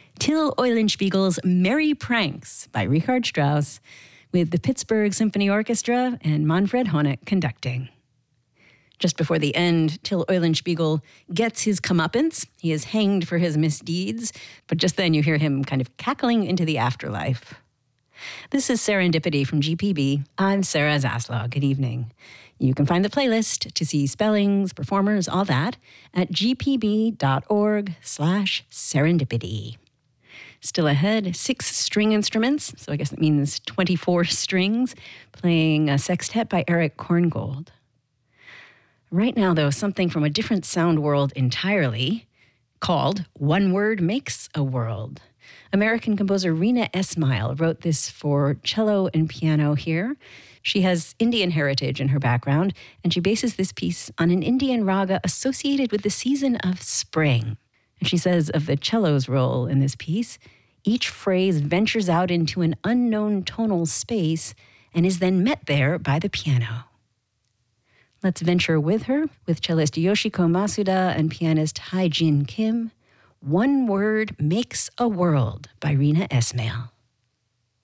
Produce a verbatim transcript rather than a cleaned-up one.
Till Eulenspiegel's Merry Pranks by Richard Strauss, with the Pittsburgh Symphony Orchestra and Manfred Honeck conducting. Just before the end, Till Eulenspiegel gets his comeuppance. He is hanged for his misdeeds, but just then you hear him kind of cackling into the afterlife. This is Serendipity from G P B. I'm Sarah Zaslow. Good evening. You can find the playlist to see spellings, performers, all that at gpb.org slash serendipity. Still ahead, six string instruments, so I guess that means twenty-four strings, playing a sextet by Eric Korngold. Right now, though, something from a different sound world entirely, called One Word Makes a World. American composer Rina Esmail wrote this for cello and piano here. She has Indian heritage in her background, and she bases this piece on an Indian raga associated with the season of spring. And she says of the cello's role in this piece, each phrase ventures out into an unknown tonal space and is then met there by the piano. Let's venture with her, with cellist Yoshiko Masuda and pianist Hae-Jin Kim. One Word Makes a World by Rina Esmail.